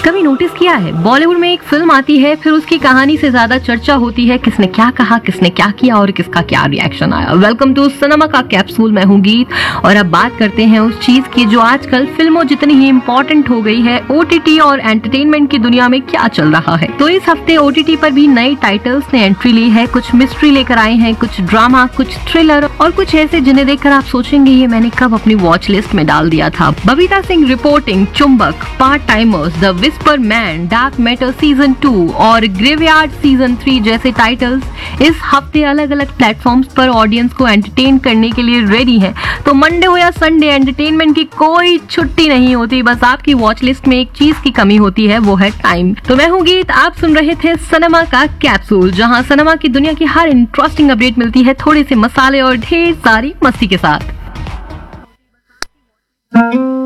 कभी नोटिस किया है, बॉलीवुड में एक फिल्म आती है, फिर उसकी कहानी से ज्यादा चर्चा होती है किसने क्या कहा, किसने क्या किया और किसका क्या रिएक्शन आया। वेलकम टू सिनेमा का कैप्सूल, मैं हूँ गीत और अब बात करते हैं उस चीज की जो आजकल फिल्मों जितनी ही इम्पोर्टेंट हो गई है। ओटीटी और एंटरटेनमेंट की दुनिया में क्या चल रहा है। तो इस हफ्ते ओटीटी पर भी नए टाइटल्स ने एंट्री ली है। कुछ मिस्ट्री लेकर आए हैं, कुछ ड्रामा, कुछ थ्रिलर और कुछ ऐसे जिन्हें देखकर आप सोचेंगे ये मैंने कब अपनी वॉच लिस्ट में डाल दिया था। बबीता सिंह रिपोर्टिंग, चुंबक, part timers, the whisper man, dark matter season 2 और ग्रेवयार्ड सीजन 3 जैसे टाइटल्स इस हफ्ते अलग अलग प्लेटफॉर्म्स पर ऑडियंस को एंटरटेन करने के लिए रेडी हैं। तो मंडे हो या संडे, एंटरटेनमेंट की कोई छुट्टी नहीं होती, बस आपकी वॉच लिस्ट में एक चीज की कमी होती है, वो है टाइम। तो मैं हूँ गीत, आप सुन रहे थे सिनेमा का कैप्सूल, जहाँ सिनेमा की दुनिया की हर इंटरेस्टिंग अपडेट मिलती है थोड़े से मसाले और ढेर सारी मस्ती के साथ।